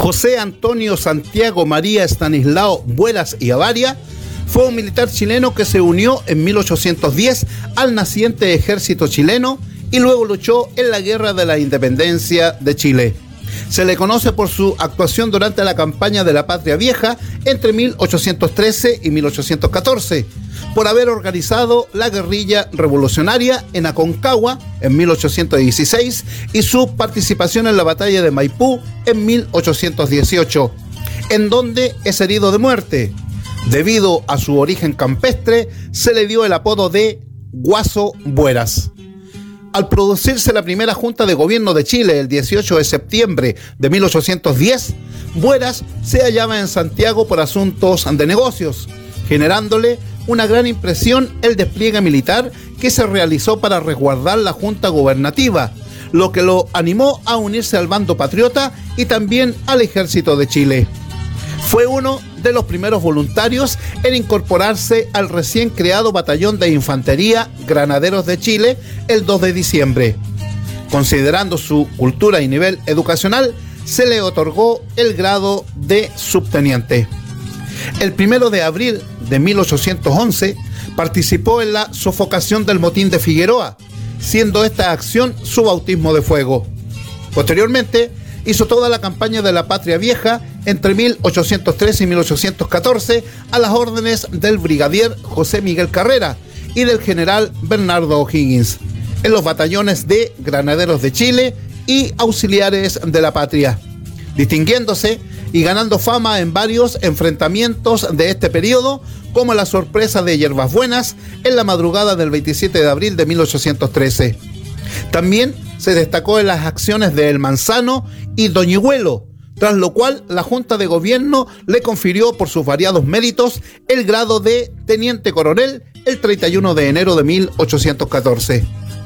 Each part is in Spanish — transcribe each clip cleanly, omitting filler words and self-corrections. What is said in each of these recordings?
José Antonio Santiago María Estanislao Bueras y Avaria fue un militar chileno que se unió en 1810 al naciente ejército chileno y luego luchó en la Guerra de la Independencia de Chile. Se le conoce por su actuación durante la campaña de la Patria Vieja entre 1813 y 1814, por haber organizado la guerrilla revolucionaria en Aconcagua en 1816 y su participación en la batalla de Maipú en 1818, en donde es herido de muerte. Debido a su origen campestre, se le dio el apodo de Guaso Bueras. Al producirse la primera Junta de Gobierno de Chile el 18 de septiembre de 1810, Bueras se hallaba en Santiago por asuntos de negocios, generándole una gran impresión el despliegue militar que se realizó para resguardar la Junta Gubernativa, lo que lo animó a unirse al bando patriota y también al Ejército de Chile. Fue uno de los primeros voluntarios en incorporarse al recién creado Batallón de Infantería Granaderos de Chile el 2 de diciembre. Considerando su cultura y nivel educacional, se le otorgó el grado de subteniente. El 1 de abril de 1811 participó en la sofocación del motín de Figueroa, siendo esta acción su bautismo de fuego. Posteriormente, hizo toda la campaña de la Patria Vieja entre 1813 y 1814 a las órdenes del brigadier José Miguel Carrera y del general Bernardo O'Higgins, en los batallones de Granaderos de Chile y Auxiliares de la Patria, distinguiéndose y ganando fama en varios enfrentamientos de este periodo, como la sorpresa de Hierbas Buenas en la madrugada del 27 de abril de 1813. También se destacó en las acciones de El Manzano y Doñigüelo, tras lo cual la Junta de Gobierno le confirió por sus variados méritos el grado de teniente coronel el 31 de enero de 1814.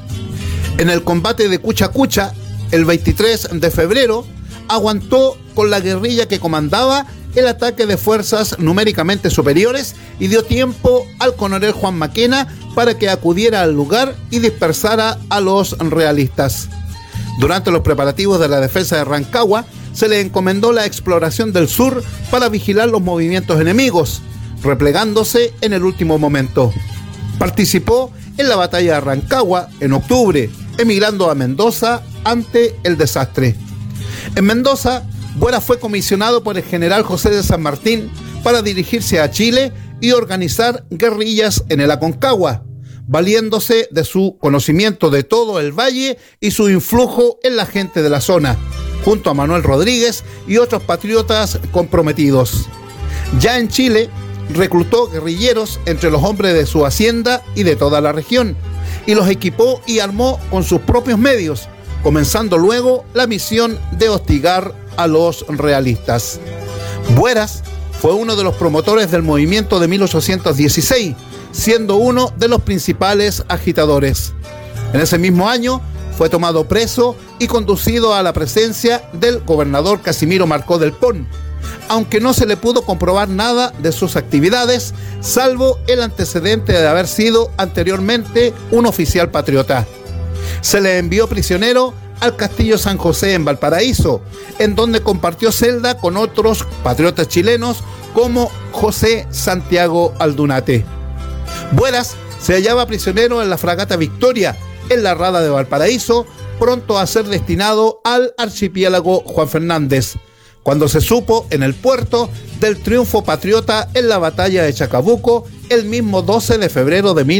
En el combate de Cucha, el 23 de febrero, aguantó con la guerrilla que comandaba el ataque de fuerzas numéricamente superiores y dio tiempo al coronel Juan Maquena para que acudiera al lugar y dispersara a los realistas. Durante los preparativos de la defensa de Rancagua, se le encomendó la exploración del sur para vigilar los movimientos enemigos, replegándose en el último momento. Participó en la batalla de Rancagua en octubre, emigrando a Mendoza ante el desastre. En Mendoza, Bueras fue comisionado por el general José de San Martín para dirigirse a Chile y organizar guerrillas en el Aconcagua, valiéndose de su conocimiento de todo el valle y su influjo en la gente de la zona, junto a Manuel Rodríguez y otros patriotas comprometidos. Ya en Chile, reclutó guerrilleros entre los hombres de su hacienda y de toda la región, y los equipó y armó con sus propios medios, comenzando luego la misión de hostigar a los realistas. Bueras fue uno de los promotores del movimiento de 1816, siendo uno de los principales agitadores. En ese mismo año fue tomado preso y conducido a la presencia del gobernador Casimiro Marcó del Pon, aunque no se le pudo comprobar nada de sus actividades, salvo el antecedente de haber sido anteriormente un oficial patriota. Se le envió prisionero al Castillo San José en Valparaíso, en donde compartió celda con otros patriotas chilenos como José Santiago Aldunate. Bueras se hallaba prisionero en la fragata Victoria, en la Rada de Valparaíso, pronto a ser destinado al archipiélago Juan Fernández, cuando se supo en el puerto del triunfo patriota en la batalla de Chacabuco el mismo 12 de febrero de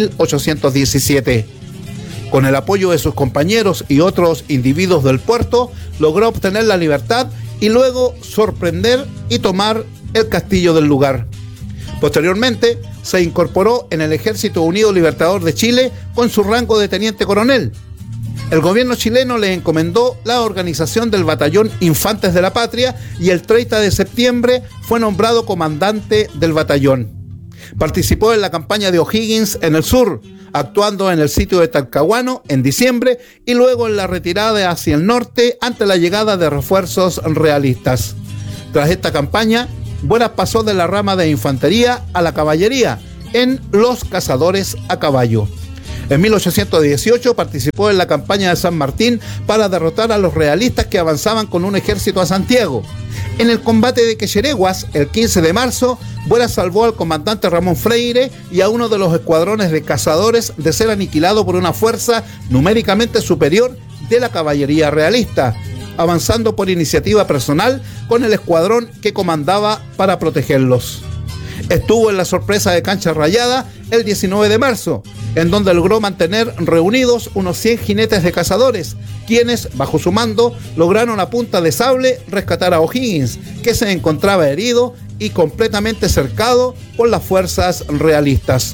1817. Con el apoyo de sus compañeros y otros individuos del puerto, logró obtener la libertad y luego sorprender y tomar el castillo del lugar. Posteriormente, se incorporó en el Ejército Unido Libertador de Chile con su rango de teniente coronel. El gobierno chileno le encomendó la organización del Batallón Infantes de la Patria y el 30 de septiembre fue nombrado comandante del batallón. Participó en la campaña de O'Higgins en el sur, actuando en el sitio de Talcahuano en diciembre y luego en la retirada hacia el norte ante la llegada de refuerzos realistas. Tras esta campaña, Bueras pasó de la rama de infantería a la caballería en los cazadores a caballo. En 1818 participó en la campaña de San Martín para derrotar a los realistas que avanzaban con un ejército a Santiago. En el combate de Quechereguas, el 15 de marzo, Bueras salvó al comandante Ramón Freire y a uno de los escuadrones de cazadores de ser aniquilado por una fuerza numéricamente superior de la caballería realista, avanzando por iniciativa personal con el escuadrón que comandaba para protegerlos. Estuvo en la sorpresa de Cancha Rayada el 19 de marzo, en donde logró mantener reunidos unos 100 jinetes de cazadores, quienes, bajo su mando, lograron a punta de sable rescatar a O'Higgins, que se encontraba herido y completamente cercado por las fuerzas realistas.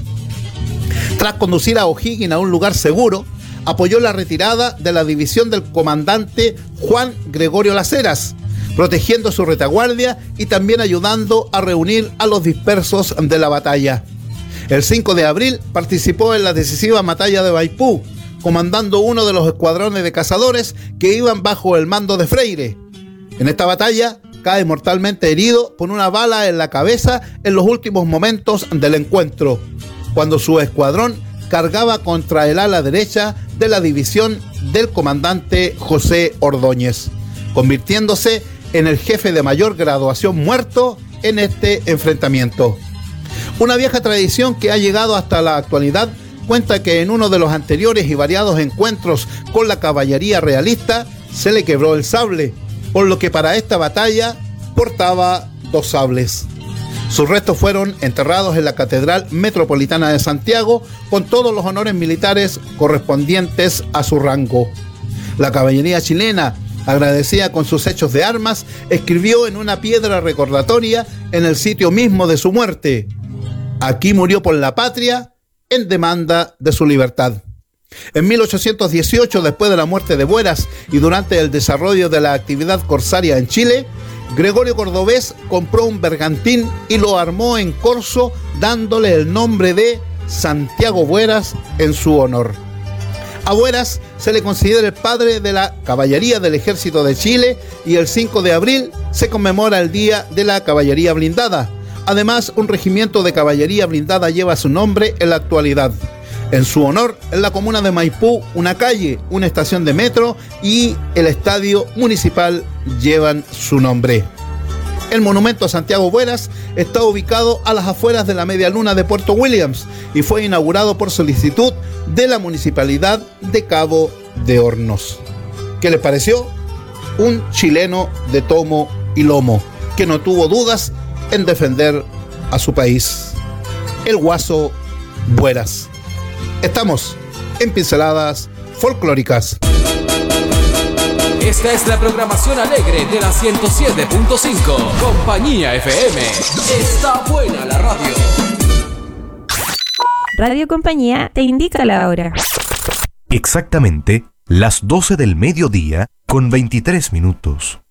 Tras conducir a O'Higgins a un lugar seguro, apoyó la retirada de la división del comandante Juan Gregorio Las Heras, protegiendo su retaguardia y también ayudando a reunir a los dispersos de la batalla. El 5 de abril participó en la decisiva batalla de Maipú, comandando uno de los escuadrones de cazadores que iban bajo el mando de Freire. En esta batalla cae mortalmente herido por una bala en la cabeza en los últimos momentos del encuentro, cuando su escuadrón cargaba contra el ala derecha de la división del comandante José Ordóñez, convirtiéndose en el jefe de mayor graduación muerto en este enfrentamiento. Una vieja tradición que ha llegado hasta la actualidad cuenta que en uno de los anteriores y variados encuentros con la caballería realista se le quebró el sable, por lo que para esta batalla portaba 2 sables. Sus restos fueron enterrados en la Catedral Metropolitana de Santiago con todos los honores militares correspondientes a su rango. La caballería chilena, agradecida con sus hechos de armas, escribió en una piedra recordatoria en el sitio mismo de su muerte: aquí murió por la patria en demanda de su libertad. En 1818, después de la muerte de Bueras y durante el desarrollo de la actividad corsaria en Chile, Gregorio Cordobés compró un bergantín y lo armó en corso, dándole el nombre de Santiago Bueras en su honor. A Bueras se le considera el padre de la caballería del Ejército de Chile y el 5 de abril se conmemora el Día de la Caballería Blindada. Además, un regimiento de caballería blindada lleva su nombre en la actualidad. En su honor, en la comuna de Maipú, una calle, una estación de metro y el estadio municipal llevan su nombre. El monumento a Santiago Bueras está ubicado a las afueras de la Media Luna de Puerto Williams y fue inaugurado por solicitud de la Municipalidad de Cabo de Hornos. ¿Qué les pareció? Un chileno de tomo y lomo que no tuvo dudas en defender a su país. El Guaso Bueras. Estamos en Pinceladas Folclóricas. Esta es la programación alegre de la 107.5. Compañía FM. Está buena la radio. Radio Compañía te indica la hora. Exactamente las 12 del mediodía con 23 minutos.